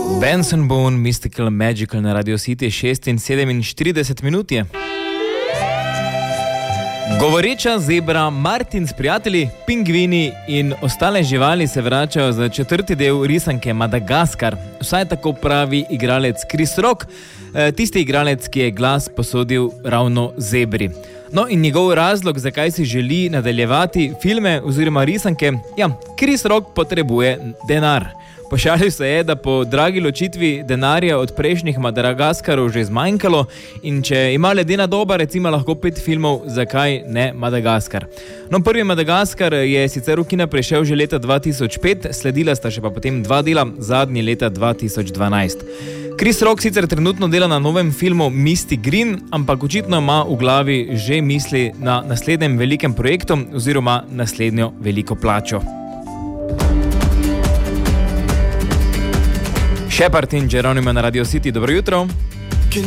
Benson Boone, Mystical Magical na Radio City, 6:47 minut je. Govoreča zebra, Martin s prijatelji, pingvini in ostale živali se vračajo za četrti del risanke Madagaskar. Vsaj tako pravi igralec Chris Rock, tisti igralec, ki je glas posodil ravno zebri. No in njegov razlog, zakaj si želi nadaljevati filme oziroma risanke, Chris Rock potrebuje denar. Pošalil se je, da po dragi ločitvi denarja od prejšnjih Madagaskarov že zmanjkalo in če ima ledena doba recimo lahko 5 filmov, zakaj ne Madagaskar. No, prvi Madagaskar je sicer v kina prišel že leta 2005, sledila sta še pa potem 2 dela, zadnji leta 2012. Chris Rock sicer trenutno dela na novem filmu Misty Green, ampak očitno ima v glavi že misli na naslednjem velikem projektu oziroma naslednjo veliko plačo. Shepard in Geronimo na Radio City, dobro jutro.